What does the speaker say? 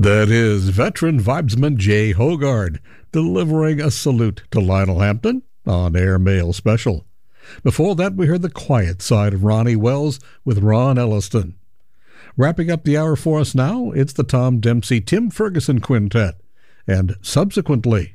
That is veteran vibesman Jay Hogard delivering a salute to Lionel Hampton on Air Mail Special. Before that, we heard the quiet side of Ronnie Wells with Ron Elliston. Wrapping up the hour for us now, it's the Tom Dempsey Tim Ferguson Quintet, and subsequently